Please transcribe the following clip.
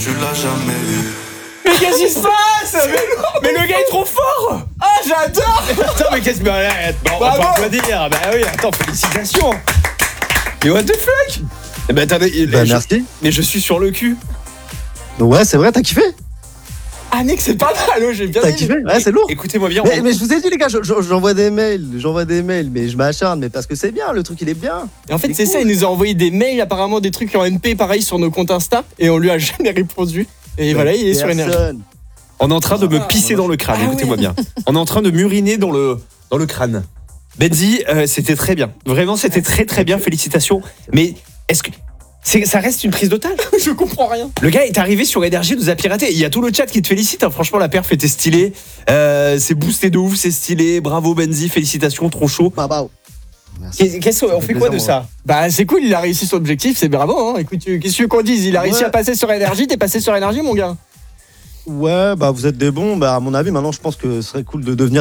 Tu l'as jamais vu. Mais qu'est-ce qui se passe? Mais le gars est trop fort. Ah, j'adore. Attends, mais qu'est-ce que... Bon, on va pas applaudir. Bah oui, attends, félicitations. Mais what the fuck? Eh ben attendez, Merci. mais je suis sur le cul. Ouais, c'est vrai, t'as kiffé? Ah mec, c'est pas mal, j'ai bien T'as aimé. kiffé? Ouais, c'est lourd. Écoutez-moi bien. Mais je vous ai dit les gars, j'envoie des mails, mais je m'acharne, mais parce que c'est bien, le truc il est bien. Et en fait, c'est ça, il nous a envoyé des mails, apparemment des trucs en MP, pareil, sur nos comptes Insta, et on lui a jamais répondu. Et voilà, il est sur énergie. On est en train de me pisser dans le crâne, Ah écoutez-moi ouais. bien. On est en train de m'uriner dans le crâne. Benzi, c'était très bien. Vraiment, c'était très très bien, félicitations. Mais est-ce que ça reste une prise d'otage? Je comprends rien. Le gars est arrivé sur Énergie, nous a piraté. Il y a tout le chat qui te félicite. Hein. Franchement, la perf était stylée. C'est boosté de ouf, c'est stylé. Bravo Benzi, félicitations, trop chaud. Bah. On fait quoi de ça? Bah, c'est cool, il a réussi son objectif, c'est bravo. Hein. Écoute, qu'est-ce que tu veux qu'on dise? Il a réussi à passer sur énergie, t'es passé sur énergie, mon gars. Ouais, bah vous êtes des bons. Bah à mon avis, maintenant je pense que ce serait cool de devenir